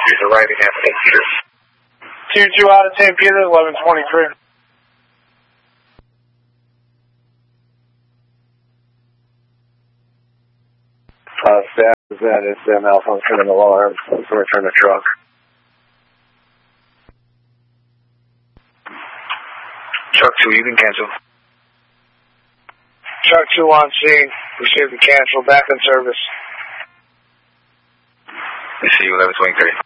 He's arriving at St. Peter. Tier 2 out of St. Peter, 1123. Staff is that it's malfunction in alarm. So return the truck. Truck 2, you can cancel. Truck 2 on scene. Received the cancel. Back in service. I see you, 1123.